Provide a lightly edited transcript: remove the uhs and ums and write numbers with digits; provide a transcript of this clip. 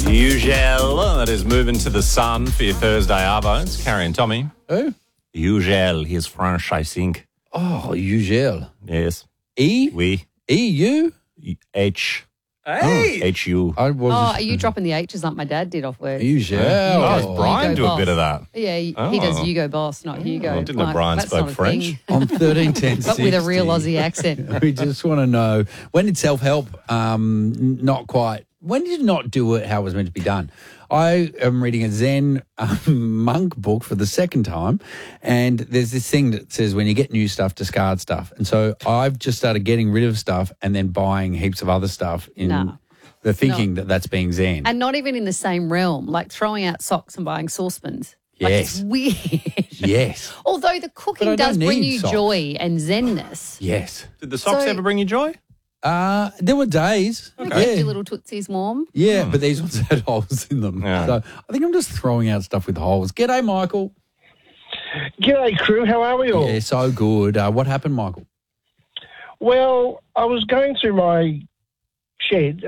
Ugel, that is moving to the sun for your Thursday arvo. It's Carrie and Tommy. Who? Ugel, he's French, I think. Oh, Ugel. Yes. E? Oui. E-U? H. Hey! H-U. I was Are you dropping the H's like my dad did off work? Ugel. Oh, Brian Hugo do a Boss. bit of that. Yeah, he Oh. does Hugo Boss, not Hugo. I didn't know Like, Brian that's spoke not a French. thing. I'm 1310 But with a real Aussie accent. We just want to know, when did self-help not quite, when did you not do it how it was meant to be done? I am reading a Zen monk book for the second time, and there's this thing that says when you get new stuff, discard stuff. And so I've just started getting rid of stuff and then buying heaps of other stuff in No. the thinking that that's being Zen. And not even in the same realm, like throwing out socks and buying saucepans. Like, Yes. it's weird. Yes. Although the But I cooking don't does bring need you socks. joy and zenness. Yes. Did the socks So- ever bring you joy? There were days. Keep Yeah. your little tootsies warm. Yeah, but these ones had holes in them. Yeah. So I think I'm just throwing out stuff with holes. G'day, Michael. G'day, crew. How are we all? Yeah, so good. What happened, Michael? Well, I was going through my shed